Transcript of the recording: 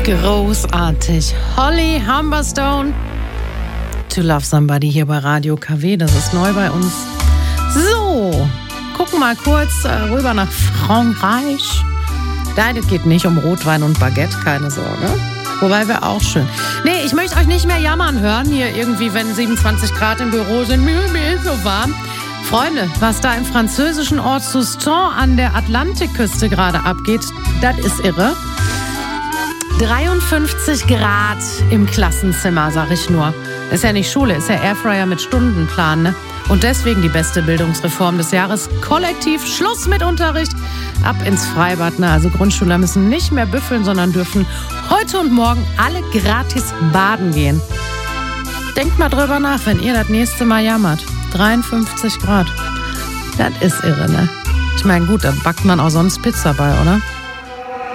Großartig. Holly Humberstone. To Love Somebody hier bei Radio KW. Das ist neu bei uns. So, gucken mal kurz rüber nach Frankreich. Nein, es geht nicht um Rotwein und Baguette, keine Sorge. Wobei wäre auch schön. Nee, ich möchte euch nicht mehr jammern hören, hier irgendwie, wenn 27 Grad im Büro sind. Mir ist so warm. Freunde, was da im französischen Ort Soustons an der Atlantikküste gerade abgeht, das ist irre. 53 Grad im Klassenzimmer, sag ich nur. Ist ja nicht Schule, ist ja Airfryer mit Stundenplan, ne? Und deswegen die beste Bildungsreform des Jahres. Kollektiv Schluss mit Unterricht, ab ins Freibad, ne? Also Grundschüler müssen nicht mehr büffeln, sondern dürfen heute und morgen alle gratis baden gehen. Denkt mal drüber nach, wenn ihr das nächste Mal jammert. 53 Grad. Das ist irre, ne? Ich meine, gut, da backt man auch sonst Pizza bei, oder?